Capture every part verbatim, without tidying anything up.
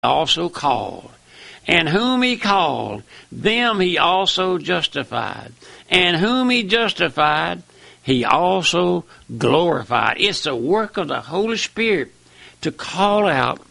also called. And whom he called, them he also justified. And whom he justified, he also glorified. It's the work of the Holy Spirit to call out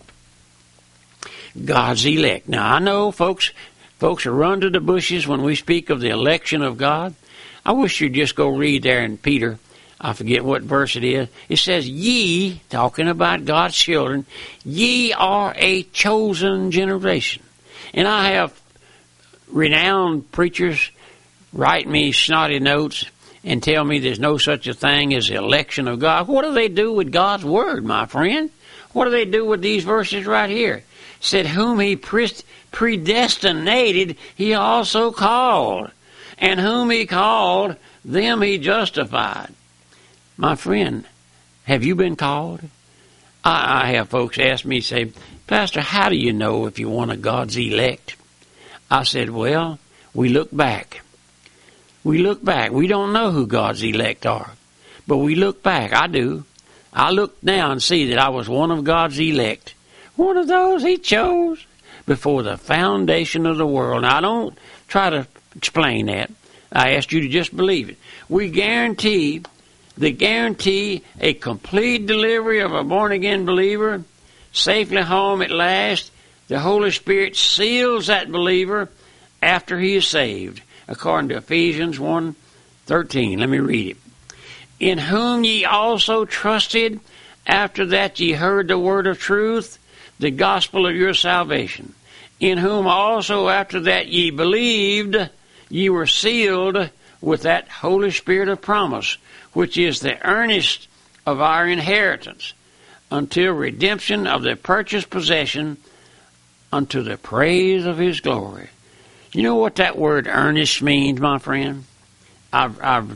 God's elect. Now, I know folks folks are run to the bushes when we speak of the election of God. I wish you'd just go read there in Peter. I forget what verse it is. It says, ye, talking about God's children, ye are a chosen generation. And I have renowned preachers write me snotty notes and tell me there's no such a thing as the election of God. What do they do with God's word, my friend? What do they do with these verses right here? It said, whom he predestinated, he also called. And whom he called, them he justified. My friend, have you been called? I, I have folks ask me, say, Pastor, how do you know if you're one of God's elect? I said, well, we look back. We look back. We don't know who God's elect are, but we look back. I do. I look now and see that I was one of God's elect, one of those he chose before the foundation of the world. Now, I don't try to explain that. I asked you to just believe it. We guarantee, they guarantee a complete delivery of a born-again believer, safely home at last. The Holy Spirit seals that believer after he is saved, according to Ephesians one thirteen. Let me read it. In whom ye also trusted, after that ye heard the word of truth, the gospel of your salvation. In whom also after that ye believed, ye were sealed with that Holy Spirit of promise, which is the earnest of our inheritance, until redemption of the purchased possession, unto the praise of his glory. You know what that word earnest means, my friend? I've, I've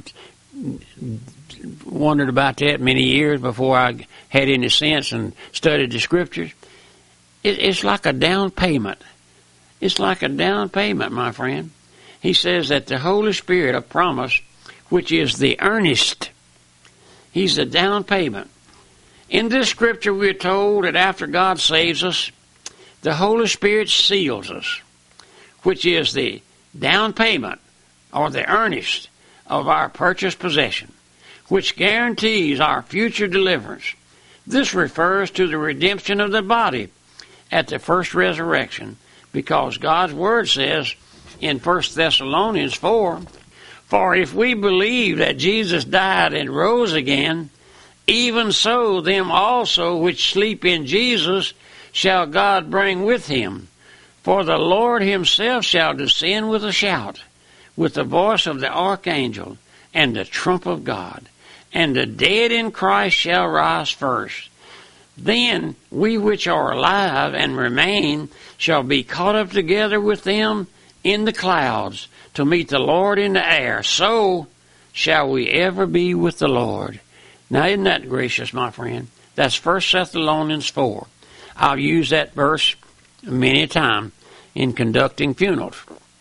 wondered about that many years before I had any sense and studied the Scriptures. It, it's like a down payment. It's like a down payment, my friend. He says that the Holy Spirit of promise, which is the earnest, he's the down payment. In this Scripture we're told that after God saves us, the Holy Spirit seals us, which is the down payment or the earnest of our purchased possession, which guarantees our future deliverance. This refers to the redemption of the body at the first resurrection, because God's Word says in First Thessalonians four, for if we believe that Jesus died and rose again, even so them also which sleep in Jesus shall God bring with him. For the Lord himself shall descend with a shout, with the voice of the archangel, and the trump of God. And the dead in Christ shall rise first. Then we which are alive and remain shall be caught up together with them in the clouds to meet the Lord in the air. So shall we ever be with the Lord. Now, isn't that gracious, my friend? That's First Thessalonians four. I've used that verse many a time in conducting funerals.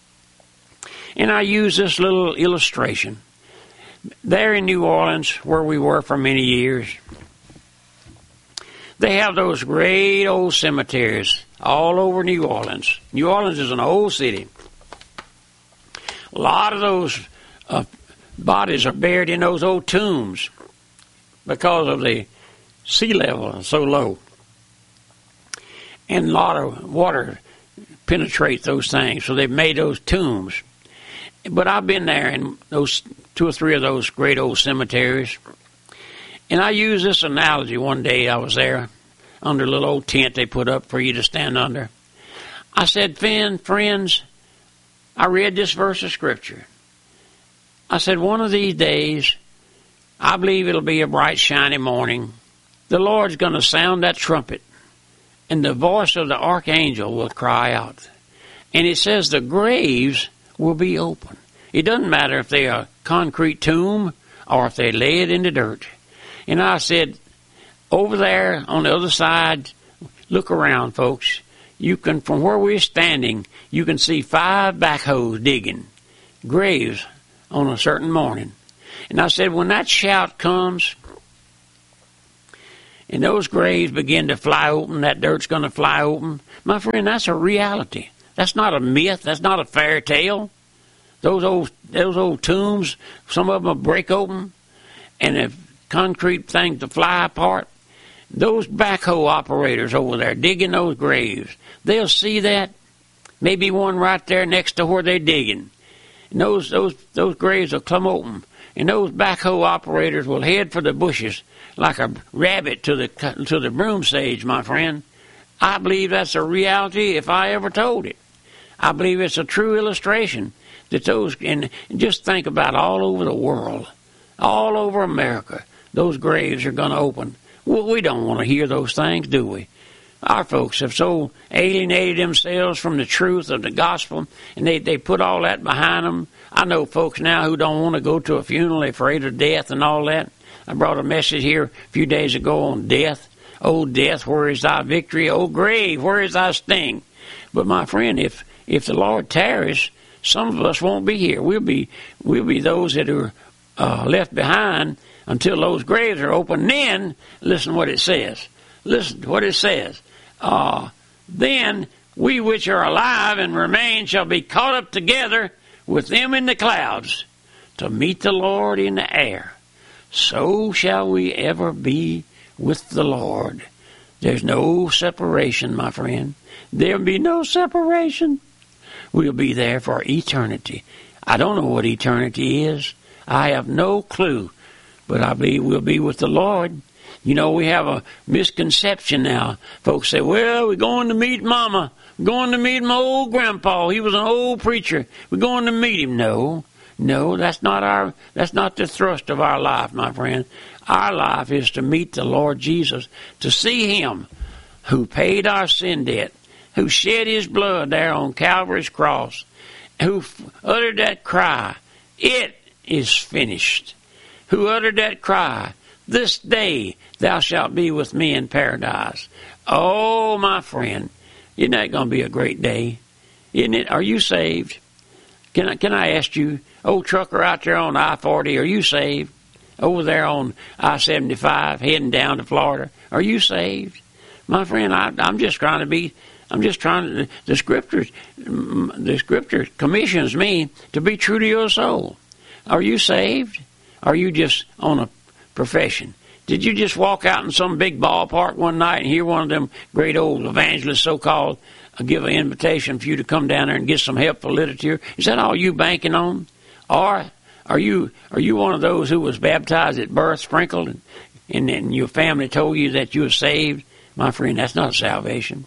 And I use this little illustration. There in New Orleans, where we were for many years, they have those great old cemeteries all over New Orleans. New Orleans is an old city. A lot of those uh, bodies are buried in those old tombs because of the sea level so low. And a lot of water penetrates those things, so they've made those tombs. But I've been there in those two or three of those great old cemeteries, and I used this analogy one day. I was there under a little old tent they put up for you to stand under. I said, Finn, friends, I read this verse of Scripture. I said, one of these days, I believe it'll be a bright, shiny morning. The Lord's going to sound that trumpet, and the voice of the archangel will cry out. And it says the graves will be open. It doesn't matter if they're a concrete tomb or if they lay it in the dirt. And I said, over there on the other side, look around, folks. You can, from where we're standing, you can see five backhoes digging graves on a certain morning. And I said, when that shout comes, and those graves begin to fly open, that dirt's going to fly open. My friend, that's a reality. That's not a myth. That's not a fairy tale. Those old those old tombs, some of them will break open, and the concrete things to fly apart. Those backhoe operators over there digging those graves, they'll see that. Maybe one right there next to where they're digging. And those those those graves will come open, and those backhoe operators will head for the bushes like a rabbit to the to the broom sage, my friend. I believe that's a reality if I ever told it. I believe it's a true illustration that those, and just think about all over the world, all over America, those graves are going to open. Well, we don't want to hear those things, do we? Our folks have so alienated themselves from the truth of the gospel, and they, they put all that behind them. I know folks now who don't want to go to a funeral, they're afraid of death and all that. I brought a message here a few days ago on death. Oh, death, where is thy victory? Oh, grave, where is thy sting? But, my friend, if if the Lord tarries, some of us won't be here. We'll be we'll be those that are uh, left behind until those graves are open. Then, listen what it says. Listen to what it says. Uh, then we which are alive and remain shall be caught up together with them in the clouds to meet the Lord in the air. So shall we ever be with the Lord. There's no separation, my friend. There'll be no separation. We'll be there for eternity. I don't know what eternity is. I have no clue. But I believe we'll be with the Lord. You know, we have a misconception now. Folks say, well, we're going to meet Mama. We're going to meet my old grandpa. He was an old preacher. We're going to meet him. No, no, that's not our, that's not the thrust of our life, my friend. Our life is to meet the Lord Jesus, to see Him who paid our sin debt, who shed His blood there on Calvary's cross, who uttered that cry, it is finished. Who uttered that cry, this day thou shalt be with me in paradise. Oh, my friend, isn't that going to be a great day? Isn't it? Are you saved? Can I, can I ask you, old trucker out there on I forty, are you saved? Over there on I seventy-five, heading down to Florida, are you saved? My friend, I, I'm just trying to be, I'm just trying to, the Scriptures, the Scripture commissions me to be true to your soul. Are you saved? Are you just on a profession? Did you just walk out in some big ballpark one night and hear one of them great old evangelists, so-called, uh, give an invitation for you to come down there and get some helpful literature? Is that all you banking on? Or are you are you one of those who was baptized at birth, sprinkled, and, and, and your family told you that you were saved? My friend, that's not salvation.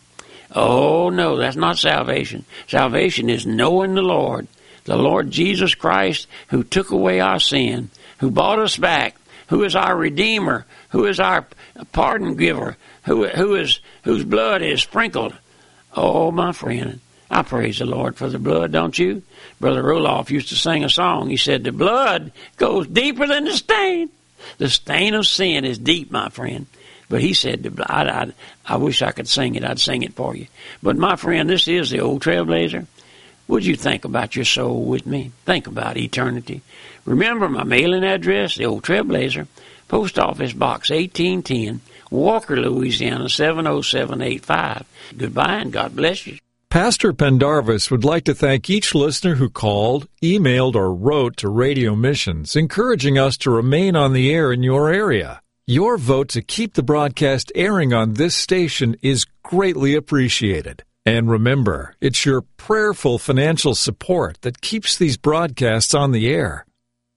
Oh, no, that's not salvation. Salvation is knowing the Lord, the Lord Jesus Christ, who took away our sin, who bought us back, who is our Redeemer, who is our pardon giver, who who is whose blood is sprinkled. Oh, my friend, I praise the Lord for the blood, don't you? Brother Roloff used to sing a song. He said, the blood goes deeper than the stain. The stain of sin is deep, my friend. But he said, I, I, I wish I could sing it. I'd sing it for you. But, my friend, this is the Old Trailblazer. Would you think about your soul with me? Think about eternity. Remember my mailing address, the Old Trailblazer, Post Office Box eighteen ten, Walker, Louisiana, seven oh seven eight five. Goodbye, and God bless you. Pastor Pendarvis would like to thank each listener who called, emailed, or wrote to Radio Missions, encouraging us to remain on the air in your area. Your vote to keep the broadcast airing on this station is greatly appreciated. And remember, it's your prayerful financial support that keeps these broadcasts on the air.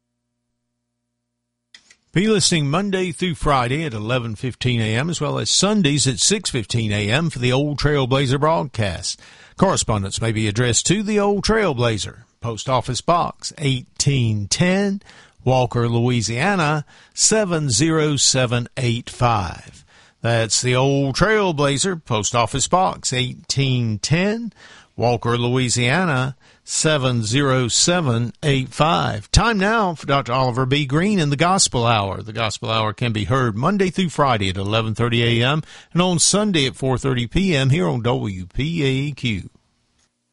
Be listening Monday through Friday at eleven fifteen a.m. as well as Sundays at six fifteen a.m. for the Old Trailblazer broadcast. Correspondence may be addressed to the Old Trailblazer, Post Office Box eighteen ten, Walker, Louisiana, seven oh seven eight five. That's the Old Trailblazer, Post Office Box eighteen ten, Walker, Louisiana, seven oh seven eight five. Time now for Doctor Oliver B. Green in the Gospel Hour. The Gospel Hour can be heard Monday through Friday at eleven thirty a.m. and on Sunday at four thirty p.m. here on W P A Q.